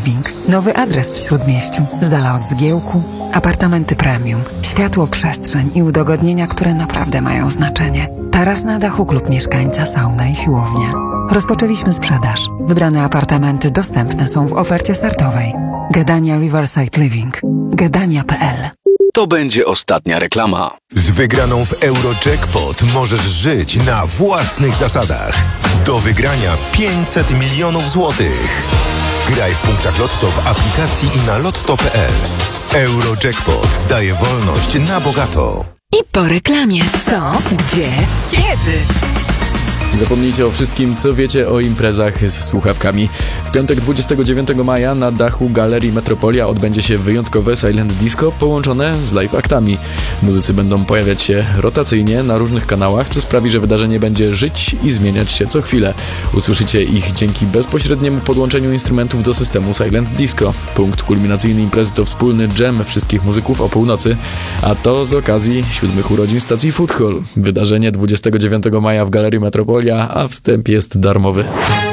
Living. Nowy adres w Śródmieściu, z dala od zgiełku. Apartamenty premium, światło, przestrzeń i udogodnienia, które naprawdę mają znaczenie. Taras na dachu, klub mieszkańca, sauna i siłownia. Rozpoczęliśmy sprzedaż. Wybrane apartamenty dostępne są w ofercie startowej. Gadania Riverside Living. Gadania.pl. To będzie ostatnia reklama. Z wygraną w Eurojackpot możesz żyć na własnych zasadach. Do wygrania 500 milionów złotych. Graj w punktach Lotto w aplikacji i na lotto.pl. Eurojackpot daje wolność na bogato. I po reklamie. Co? Gdzie? Kiedy? Zapomnijcie o wszystkim, co wiecie o imprezach z słuchawkami. W piątek 29 maja na dachu Galerii Metropolia odbędzie się wyjątkowe Silent Disco połączone z live aktami. Muzycy będą pojawiać się rotacyjnie na różnych kanałach, co sprawi, że wydarzenie będzie żyć i zmieniać się co chwilę. Usłyszycie ich dzięki bezpośredniemu podłączeniu instrumentów do systemu Silent Disco. Punkt kulminacyjny imprezy to wspólny jam wszystkich muzyków o północy, a to z okazji 7 urodzin stacji Food Hall. Wydarzenie 29 maja w Galerii Metropolia, a wstęp jest darmowy.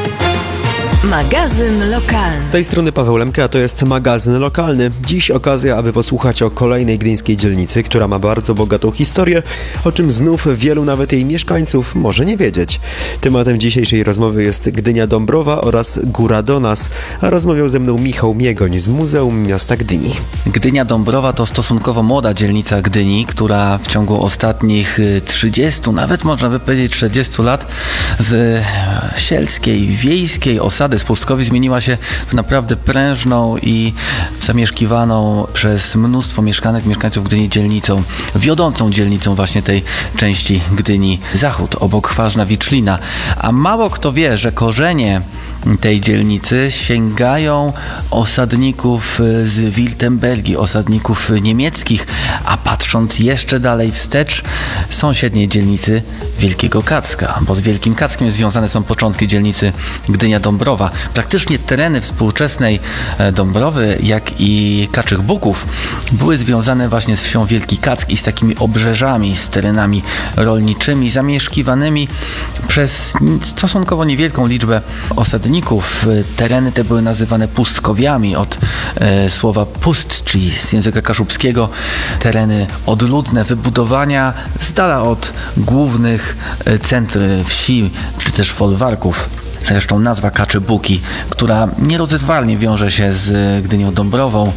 Magazyn lokalny. Z tej strony Paweł Lemke, a to jest magazyn lokalny. Dziś okazja, aby posłuchać o kolejnej gdyńskiej dzielnicy, która ma bardzo bogatą historię, o czym znów wielu nawet jej mieszkańców może nie wiedzieć. Tematem dzisiejszej rozmowy jest Gdynia Dąbrowa oraz Góra do nas, a rozmawiał ze mną Michał Miegoń z Muzeum Miasta Gdyni. Gdynia Dąbrowa to stosunkowo młoda dzielnica Gdyni, która w ciągu ostatnich 30, nawet można by powiedzieć 40 lat z sielskiej, wiejskiej osady z pustkowi zmieniła się w naprawdę prężną i zamieszkiwaną przez mnóstwo mieszkańców Gdyni dzielnicą, wiodącą dzielnicą właśnie tej części Gdyni Zachód, obok Chważna Wicznina. A mało kto wie, że korzenie tej dzielnicy sięgają osadników z Wirtembergi, osadników niemieckich, a patrząc jeszcze dalej wstecz, sąsiedniej dzielnicy Wielkiego Kacka, bo z Wielkim Kackiem związane są początki dzielnicy Gdynia Dąbrowa. Praktycznie tereny współczesnej Dąbrowy, jak i Kaczych Buków były związane właśnie z wsią Wielki Kack i z takimi obrzeżami, z terenami rolniczymi, zamieszkiwanymi przez stosunkowo niewielką liczbę osadników. Tereny te były nazywane pustkowiami od słowa pustczy z języka kaszubskiego. Tereny odludne, wybudowania z dala od głównych centr wsi, czy też folwarków. Zresztą nazwa Kacze Buki, która nierozerwalnie wiąże się z Gdynią Dąbrową,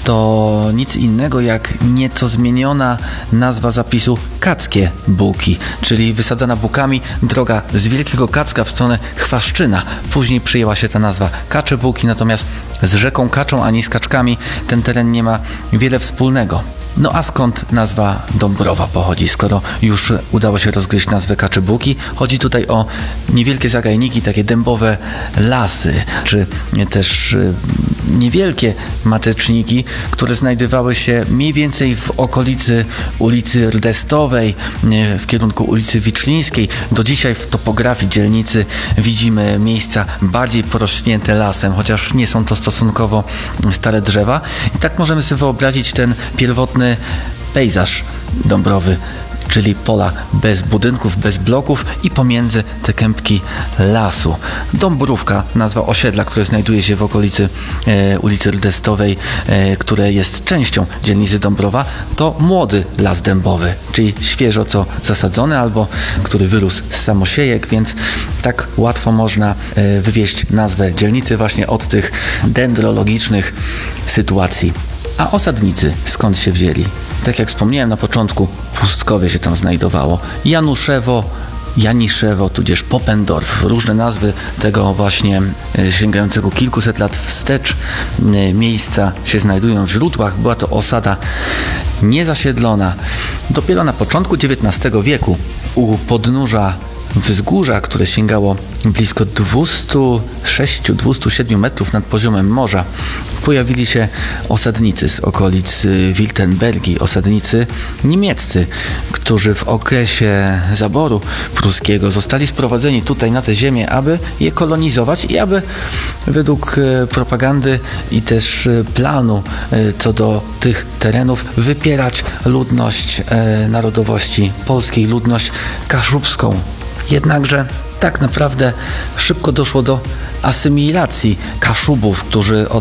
to nic innego jak nieco zmieniona nazwa zapisu Kackie Buki, czyli wysadzana bukami droga z Wielkiego Kacka w stronę Chwaszczyna. Później przyjęła się ta nazwa Kacze Buki, natomiast z rzeką Kaczą ani z kaczkami ten teren nie ma wiele wspólnego. No a skąd nazwa Dąbrowa pochodzi, skoro już udało się rozgryźć nazwę Kacze Buki? Chodzi tutaj o niewielkie zagajniki, takie dębowe lasy, czy też niewielkie mateczniki, które znajdowały się mniej więcej w okolicy ulicy Rdestowej, w kierunku ulicy Wiczlińskiej. Do dzisiaj w topografii dzielnicy widzimy miejsca bardziej porośnięte lasem, chociaż nie są to stosunkowo stare drzewa. I tak możemy sobie wyobrazić ten pierwotny pejzaż Dąbrowy, czyli pola bez budynków, bez bloków i pomiędzy te kępki lasu. Dąbrówka, nazwa osiedla, które znajduje się w okolicy ulicy Rdestowej, które jest częścią dzielnicy Dąbrowa, to młody las dębowy, czyli świeżo co zasadzony albo który wyrósł z samosiejek, więc tak łatwo można wywieźć nazwę dzielnicy właśnie od tych dendrologicznych sytuacji. A osadnicy skąd się wzięli? Tak jak wspomniałem na początku, pustkowie się tam znajdowało. Januszewo, Janiszewo, tudzież Popendorf. Różne nazwy tego właśnie sięgającego kilkuset lat wstecz miejsca się znajdują w źródłach. Była to osada niezasiedlona. Dopiero na początku XIX wieku u podnóża wzgórza, które sięgało blisko 206-207 metrów nad poziomem morza, pojawili się osadnicy z okolic Wirtembergi, osadnicy niemieccy, którzy w okresie zaboru pruskiego zostali sprowadzeni tutaj na tę ziemię, aby je kolonizować i aby według propagandy i też planu co do tych terenów wypierać ludność narodowości polskiej, ludność kaszubską. Jednakże tak naprawdę szybko doszło do asymilacji Kaszubów, którzy od